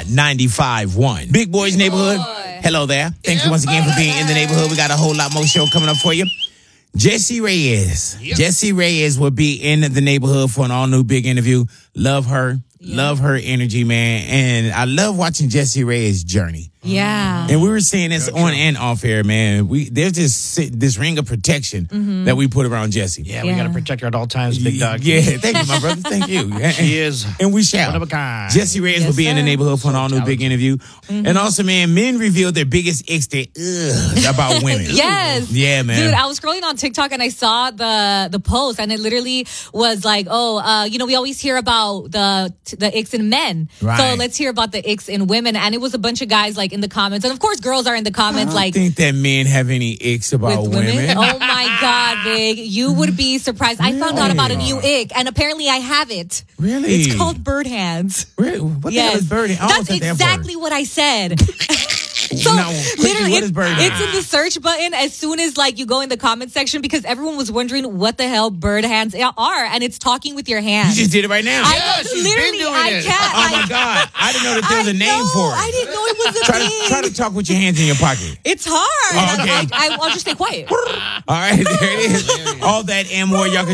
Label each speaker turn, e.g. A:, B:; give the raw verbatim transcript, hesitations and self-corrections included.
A: ninety-five point one. Big Boys Neighborhood. Hello there. Thank you once again for being in the neighborhood. We got a whole lot more show coming up for you. Jessie Reyez. Yep. Jessie Reyez will be in the neighborhood for an all-new big interview. Love her. Yeah. Love her energy, man. And I love watching Jessie Reyez's journey.
B: Yeah.
A: And we were saying this on and off air, man. We There's this this ring of protection mm-hmm. that we put around Jessie.
C: Yeah, we yeah. got to protect her at all times, big dog.
A: Yeah, thank you, my brother. Thank you.
C: She is.
A: And we shall.
C: One of a kind.
A: Jessie Reyez yes, will be sir. in the neighborhood for an all-new big interview. Mm-hmm. And also, man, men revealed their biggest ick about women.
B: Yes.
A: Yeah, man.
B: Dude, I was scrolling on TikTok and I saw the the post and it literally was like, oh, uh, you know, we always hear about the the icks in men. Right. So let's hear about the icks in women. And it was a bunch of guys like in the comments. And of course, girls are in the comments
A: I don't
B: like.
A: think that men have any icks about
B: with
A: women.
B: women. Oh my God, Big. You would be surprised. Really? I found out about a new ick and apparently I have it.
A: Really?
B: It's called bird hands.
A: Really? What
B: yes.
A: the hell is bird hands?
B: That's exactly
A: that
B: what I said. So
A: no,
B: literally,
A: what
B: it,
A: is bird
B: it's in the search button as soon as like you go in the comment section because everyone was wondering what the hell bird hands are, and it's talking with your hands.
A: You just did it right now.
B: I
C: yeah,
B: know, literally, I
C: it.
B: can't.
A: Oh my God, I didn't know that there was
B: I
A: a name
B: know,
A: for it.
B: I didn't know it was a
A: try
B: thing.
A: To, try to talk with your hands in your pocket.
B: It's hard.
A: Oh, okay.
B: I, I, I'll just stay quiet.
A: All right, there it is. All that and more, y'all can